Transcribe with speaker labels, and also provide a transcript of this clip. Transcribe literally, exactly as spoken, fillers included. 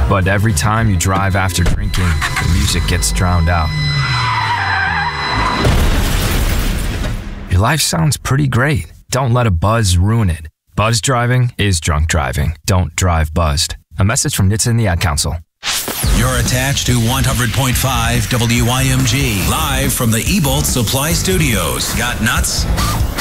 Speaker 1: But every time you drive after drinking, the music gets drowned out. Your life sounds pretty great. Don't let a buzz ruin it. Buzz driving is drunk driving. Don't drive buzzed. A message from N H T S A and the Ad Council.
Speaker 2: You're attached to one hundred point five W I M G, live from the Ebolt Supply Studios. Got nuts?